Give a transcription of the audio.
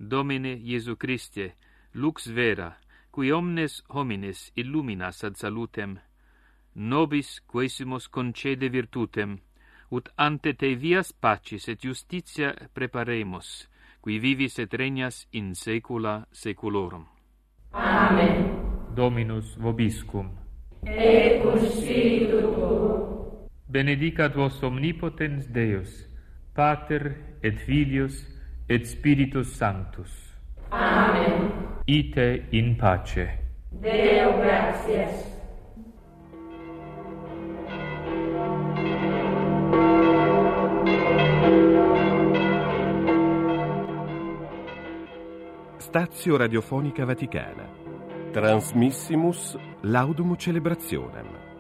Domine Iesu Christe, lux vera, qui omnes homines illuminas ad salutem, nobis quaesimus concede virtutem, ut ante te vias pacis et justitia preparemus, qui vivis et regnas in saecula saeculorum. Amen. Dominus vobiscum. Et cum spiritu tuo. Benedicat vos omnipotens Deus, Pater et Filius et Spiritus Sanctus. Amen. Ite in pace. Deo gratias. Stazio Radiofonica Vaticana. Transmissimus Laudum Celebrationem.